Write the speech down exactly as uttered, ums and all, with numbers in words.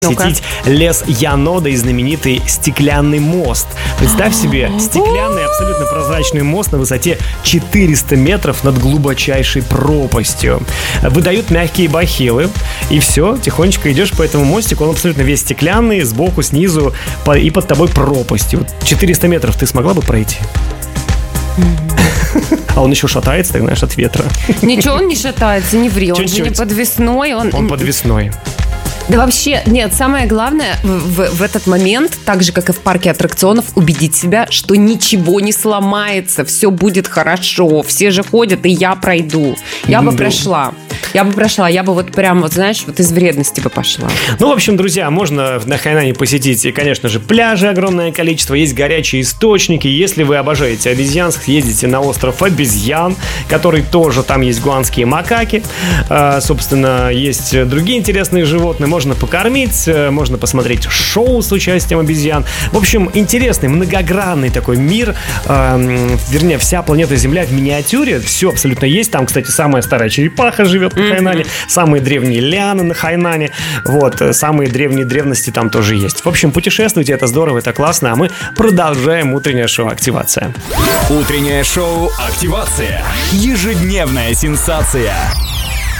посетить лес Янода и знаменитый стеклянный мост. Представь себе, стеклянный, абсолютно прозрачный мост на высоте четыреста метров над глубочайшей пропастью. Выдают мягкие бахилы, и все, тихонечко идешь по этому мостику. Он абсолютно весь стеклянный, сбоку, снизу, и под тобой пропасть. Вот четыреста метров ты смогла бы пройти? А он еще шатается, так знаешь, от ветра. Ничего, он не шатается, не ври. Он же не подвесной. Он, он подвесной. Да вообще, нет, самое главное в, в, в этот момент, так же, как и в парке аттракционов, убедить себя, что ничего не сломается, все будет хорошо, все же ходят, и я пройду. Я бы прошла. Я бы прошла, я бы вот прям, вот знаешь, вот из вредности бы пошла. Ну, в общем, друзья, можно на Хайнане посетить, конечно же, пляжи огромное количество, есть горячие источники. Если вы обожаете обезьян, съездите на остров Обезьян, который тоже, там есть гуанские макаки. А, собственно, есть другие интересные животные. Можно покормить, можно посмотреть шоу с участием обезьян. В общем, интересный, многогранный такой мир. э, Вернее, вся планета Земля в миниатюре. Все абсолютно есть. Там, кстати, самая старая черепаха живет на Хайнане. Mm-hmm. Самые древние лианы на Хайнане. Вот, самые древние древности там тоже есть. В общем, путешествуйте, это здорово, это классно. А мы продолжаем утреннее шоу «Активация». Утреннее шоу «Активация». Ежедневная сенсация.